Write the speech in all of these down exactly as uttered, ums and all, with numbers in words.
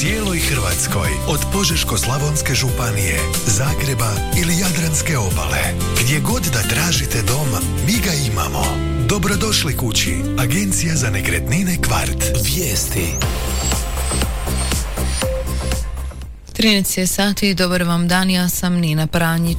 cijeloj Hrvatskoj, od Požeško-slavonske županije, Zagreba ili Jadranske obale. Gdje god da tražite dom, mi ga imamo. Dobrodošli kući. Agencija za nekretnine Kvart. Vijesti. trinaest je sati, dobar vam dan, ja sam Nina Pranjić.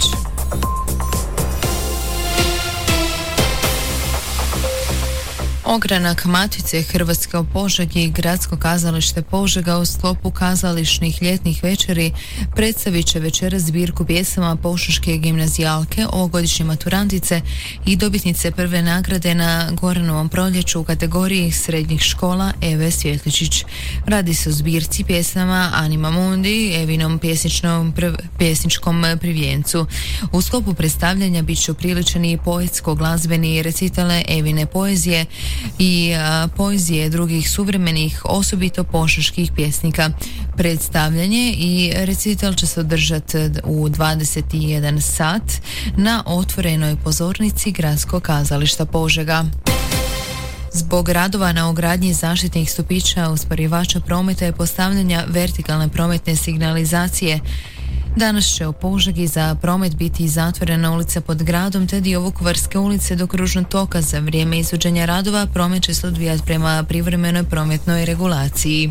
Ogranak Matice Hrvatske u Požegi i Gradsko kazalište Požega u sklopu kazališnih ljetnih večeri predstavit će večeras zbirku pjesama požeške gimnazijalke, ovogodišnje maturantice i dobitnice prve nagrade na Goranovom proljeću u kategoriji srednjih škola Eve Svjetličić. Radi se o zbirci pjesama Anima Mundi, Evinom pjesničnom prv, pjesničkom privjencu. U sklopu predstavljanja bit će upriličeni i poetsko-glazbeni recitale Evine poezije i a, poezije drugih suvremenih, osobito požeških pjesnika. Predstavljanje i recital će se održati u dvadeset jedan sat na otvorenoj pozornici Gradskog kazališta Požega. Zbog radova na ogradnji zaštitnih stupića, usporivača prometa i postavljanja vertikalne prometne signalizacije, danas će u Požegi za promet biti zatvorena ulica pod gradom te dio Vukovarske ulice do kružnog toka. Za vrijeme izvođenja radova promet će se odvijati prema privremenoj prometnoj regulaciji.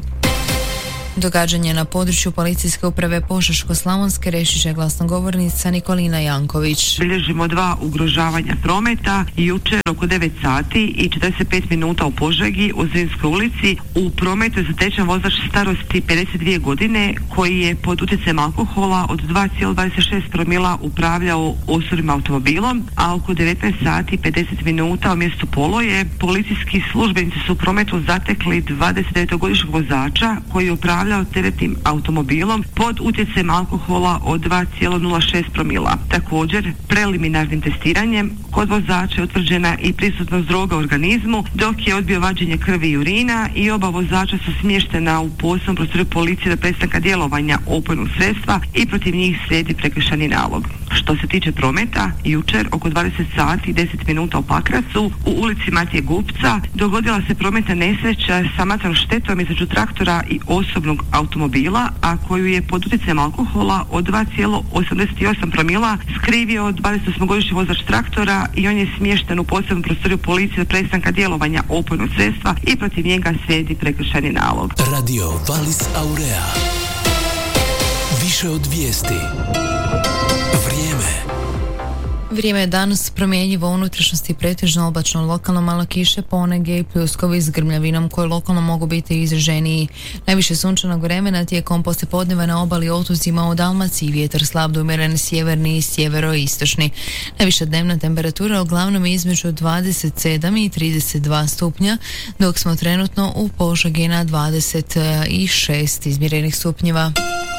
Događanje na području policijske uprave Požeško-slavonske reći će glasnogovornica Nikolina Janković. Bilježimo dva ugrožavanja prometa. Jučer oko devet sati i četrdeset pet minuta u Požegi u Zrinskoj ulici u prometu je zatečen vozač starosti pedeset dvije godine koji je pod utjecajem alkohola od dva zarez dvadeset šest promila upravljao osobnim automobilom, a oko devetnaest sati i pedeset minuta u mjestu Poloje policijski službenici su u prometu zatekli dvadesetdevetogodišnjeg vozača koji je upravljao teretnim automobilom pod utjecajem alkohola od dva zarez nula šest promila. Također, preliminarnim testiranjem kod vozača je utvrđena i prisutnost droga u organizmu, dok je odbio vađenje krvi i urina i oba vozača su smještena u posebnom prostoru policije do prestanka djelovanja opojnog sredstva i protiv njih slijedi prekršajni nalog. Što se tiče prometa, jučer oko dvadeset sati i deset minuta u Pakracu u ulici Matije Gupca dogodila se prometna nesreća sa materijalnom štetom između traktora i osobnog automobila, a koju je pod utjecajem alkohola od dva zarez osamdeset osam promila skrivio dvadesetosmogodišnji vozač traktora i on je smješten u posebnom prostoriju policije od prestanka djelovanja opojnog sredstva i protiv njega slijedi prekršajni nalog. Radio Valis Aurea. Više od vijesti. Vrijeme. Vrijeme je danas promjenjivo, u unutrašnjosti pretežno oblačno, lokalno malo kiše, ponegdje i pljuskovi s grmljavinom koje lokalno mogu biti izraženiji. Najviše sunčanog vremena tijekom poslijepodneva na obali, otocima u Dalmaciji, vjetar slab do umjeren sjeverni i sjeveroistočni. Najviša dnevna temperatura uglavnom između dvadeset sedam i trideset dva stupnja, dok smo trenutno u Požegi na dvadeset šest izmjerenih stupnjeva.